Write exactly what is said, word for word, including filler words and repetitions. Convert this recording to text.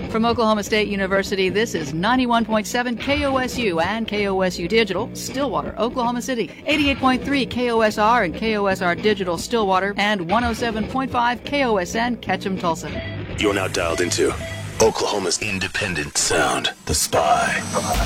From Oklahoma State University, this is ninety-one point seven K O S U and K O S U Digital, Stillwater, Oklahoma City. eighty-eight point three K O S R and K O S R Digital, Stillwater, and one oh seven point five K O S N, Ketchum, Tulsa. You're now dialed into Oklahoma's independent sound, The Spy.